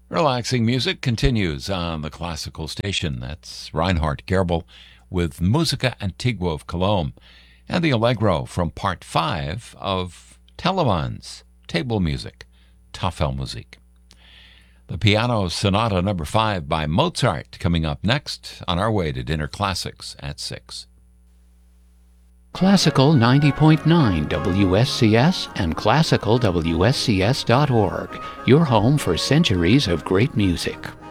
Relaxing music continues on the classical station. That's Reinhard Gerbel with Musica Antigua of Cologne and the Allegro from Part 5 of Telemann's Table Music, Tafelmusik. The Piano Sonata No. 5 by Mozart coming up next on our way to Dinner Classics at 6. Classical 90.9 WSCS and classicalwscs.org, your home for centuries of great music.